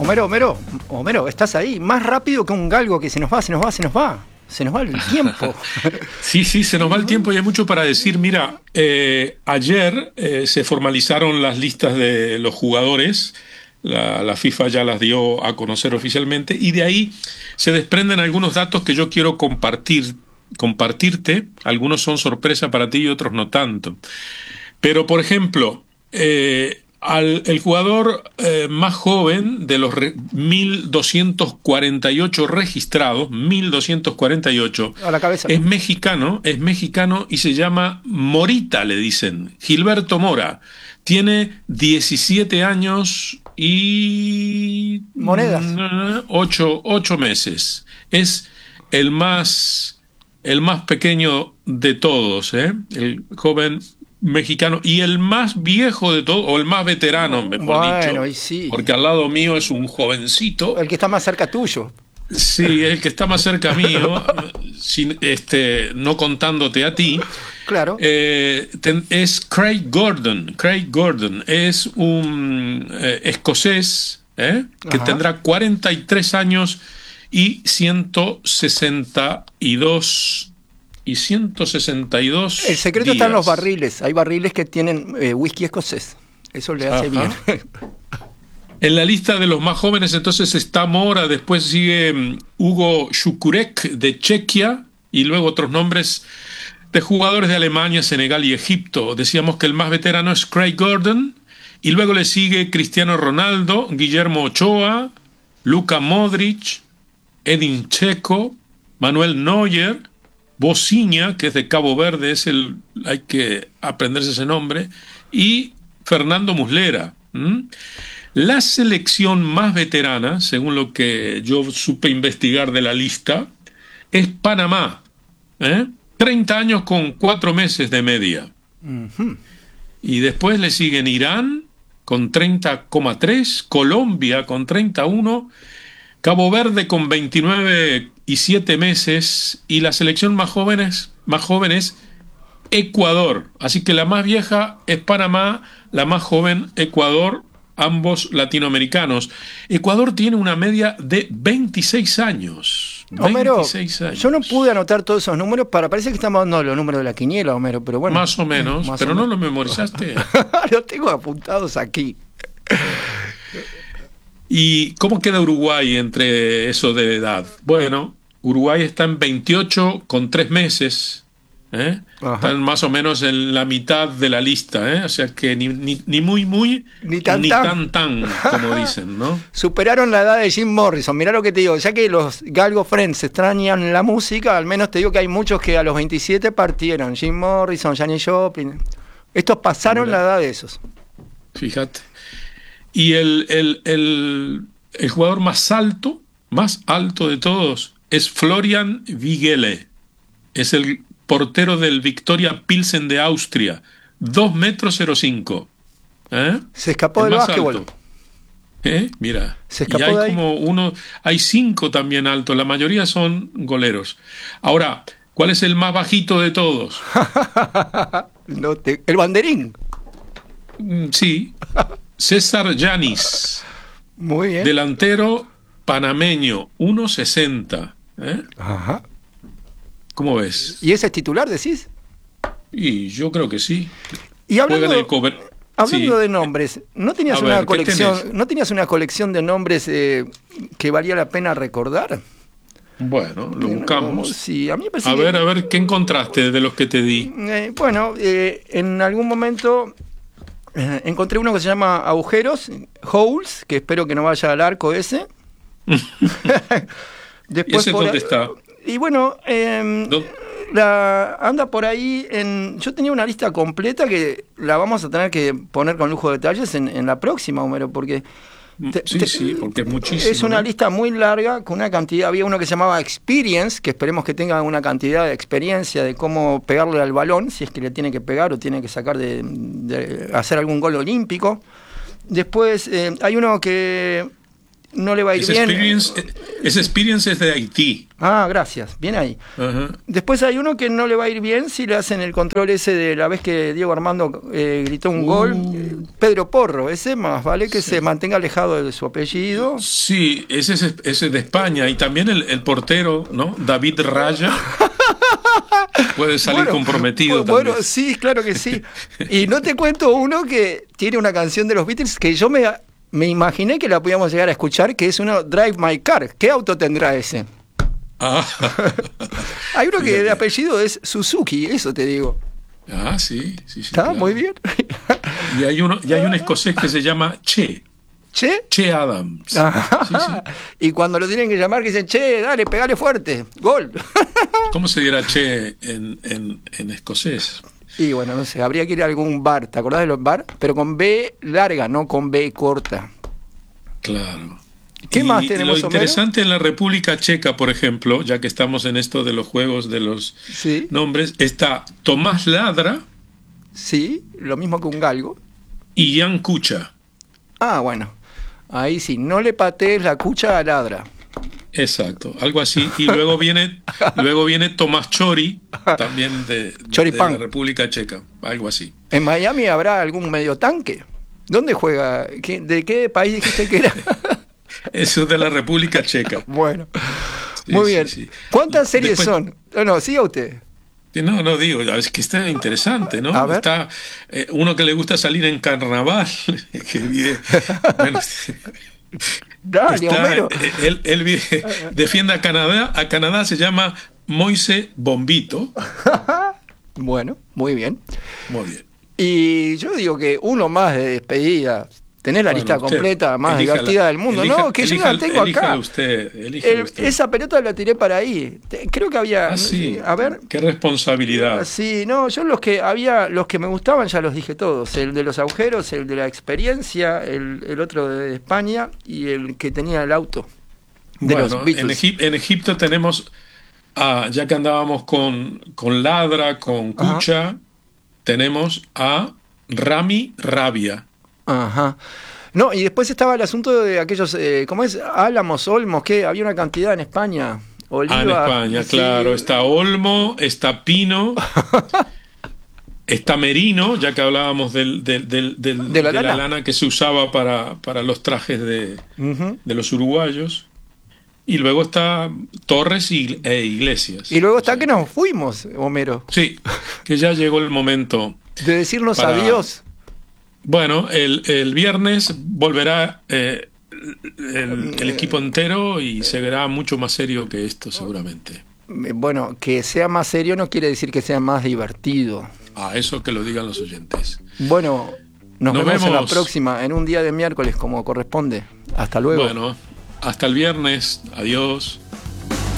Homero, estás ahí, más rápido que un galgo que se nos va el tiempo. Sí, se nos va el tiempo y hay mucho para decir. Mira, ayer se formalizaron las listas de los jugadores. La FIFA ya las dio a conocer oficialmente y de ahí se desprenden algunos datos que yo quiero compartirte. Algunos son sorpresa para ti y otros no tanto. Pero, por ejemplo, el jugador más joven de los 1.248 registrados, 1.248, a la cabeza, es mexicano y se llama Morita, le dicen, Gilberto Mora. Tiene 17 años y... monedas. 8 meses. Es el más pequeño de todos, el joven mexicano y el más viejo de todos, o el más veterano, mejor dicho. Y sí. Porque al lado mío es un jovencito. El que está más cerca tuyo. Sí, el que está más cerca mío, no contándote a ti. Claro. Es Craig Gordon. Craig Gordon es un escocés que tendrá 43 años y 162 El secreto días. está en los barriles. Hay barriles que tienen whisky escocés. Eso le hace bien. En la lista de los más jóvenes entonces está Mora, después sigue Hugo Shukurek de Chequia y luego otros nombres de jugadores de Alemania, Senegal y Egipto. Decíamos que el más veterano es Craig Gordon y luego le sigue Cristiano Ronaldo, Guillermo Ochoa, Luka Modric, Edin Dzeko, Manuel Neuer, Bociña, que es de Cabo Verde, hay que aprenderse ese nombre, y Fernando Muslera. La selección más veterana, según lo que yo supe investigar de la lista, es Panamá. 30 años con 4 meses de media. Uh-huh. Y después le siguen Irán con 30,3, Colombia con 31, Cabo Verde con 29 y 7 meses, y la selección más joven es Ecuador. Así que la más vieja es Panamá, la más joven Ecuador, ambos latinoamericanos. Ecuador tiene una media de 26 años. Homero, 26 años. Yo no pude anotar todos esos números, parece que estamos dando los números de la quiniela, Homero, pero bueno. Más o menos, pero no los memorizaste. Los tengo apuntados aquí. ¿Y cómo queda Uruguay entre eso de edad? Bueno, Uruguay está en 28 con 3 meses. Están más o menos en la mitad de la lista, o sea que ni muy, ni tan, como dicen, ¿no? Superaron la edad de Jim Morrison. Mirá lo que te digo, ya que los Galgo Friends extrañan la música, al menos te digo que hay muchos que a los 27 partieron. Jim Morrison, Janis Joplin. Estos pasaron la edad de esos. Fíjate. Y el jugador más alto de todos es Florian Vigele. Es el portero del Victoria Pilsen de Austria, 2,05 metros. Se escapó del básquetbol. Mira, se escapó y hay de ahí. Hay 5 también altos, la mayoría son goleros. Ahora, ¿cuál es el más bajito de todos? El banderín. Sí, César Yanis. Muy bien. Delantero panameño, 1,60. Ajá. ¿Cómo ves? ¿Y ese es titular, decís? Y yo creo que sí. Y hablando sí. de nombres, ¿no tenías una colección de nombres que valía la pena recordar? Bueno, lo buscamos. Sí, a mí me parece a ver, ¿qué encontraste de los que te di? En algún momento encontré uno que se llama Agujeros, Holes, que espero que no vaya al arco ese. Después, ¿ese dónde está? Y bueno, anda por ahí yo tenía una lista completa que la vamos a tener que poner con lujo de detalles en la próxima, Homero, porque sí, porque es muchísimo. Es una lista muy larga, con una cantidad. Había uno que se llamaba Experience, que esperemos que tenga una cantidad de experiencia de cómo pegarle al balón, si es que le tiene que pegar o tiene que sacar de hacer algún gol olímpico. Después hay uno que no le va a ir Ese bien. Experience es de Haití. Ah, gracias, bien ahí. Después hay uno que no le va a ir bien si le hacen el control ese de la vez que Diego Armando gritó un gol. Pedro Porro, ese más vale que se mantenga alejado de su apellido. Sí, ese es de España. Y también el portero, ¿no? David Raya. Puede salir comprometido bueno, también. Sí, claro que sí. Y no te cuento uno que tiene una canción de los Beatles que yo me imaginé que la podíamos llegar a escuchar, que es uno Drive My Car. ¿Qué auto tendrá ese? Hay uno que de apellido es Suzuki, eso te digo. Sí. Está claro. Muy bien. Y hay un escocés que se llama Che. Che Adams. Sí. Y cuando lo tienen que llamar, que dicen, Che, dale, pegale fuerte, gol. ¿Cómo se dirá Che en escocés? Y bueno, no sé, habría que ir a algún bar, ¿te acordás de los bar? Pero con B larga, no con B corta. Claro. ¿Qué más tenemos, Lo interesante en la República Checa, por ejemplo, ya que estamos en esto de los juegos de los nombres, está Tomás Ladra. Sí, lo mismo que un galgo. Y Jan Kucha. Ah, bueno. Ahí sí, no le patees la cucha a Ladra. Exacto, algo así. Y luego viene Tomás Chori, también de la República Checa, algo así. ¿En Miami habrá algún medio tanque? ¿Dónde juega? ¿De qué país dijiste que era? Eso es de la República Checa. Bueno, muy bien. Sí. ¿Cuántas series son? No, siga usted. No, digo, es que está interesante, ¿no? A ver. Está uno que le gusta salir en carnaval, que vive... Bueno, Dale, Homero. Él defiende a Canadá, se llama Moise Bombito. Bueno, muy bien. Muy bien. Y yo digo que uno más de despedida. Tenés la lista completa más divertida del mundo. No, que yo la tengo acá. Elíjala usted. Esa pelota la tiré para ahí. Creo que había... sí. A ver. Qué responsabilidad. Sí, no, yo los que me gustaban ya los dije todos. El de los agujeros, el de la experiencia, el otro de España y el que tenía el auto. De los Beatles. En Egipto tenemos, ya que andábamos con Ladra, con Kucha, tenemos a Rami Rabia. Ajá. No, y después estaba el asunto de aquellos, ¿cómo es? Álamos, Olmos, que había una cantidad en España. Oliva, en España, sí. Claro. Está Olmo, está Pino, está Merino, ya que hablábamos de la lana que se usaba para los trajes de los uruguayos. Y luego está Torres e Iglesias. Y luego está que nos fuimos, Homero. Sí, que ya llegó el momento. De decirnos adiós. Bueno, el viernes volverá el equipo entero y se verá mucho más serio que esto seguramente. Bueno, que sea más serio no quiere decir que sea más divertido. Eso que lo digan los oyentes. Bueno, nos vemos en la próxima, en un día de miércoles como corresponde. Hasta luego. Bueno, hasta el viernes. Adiós.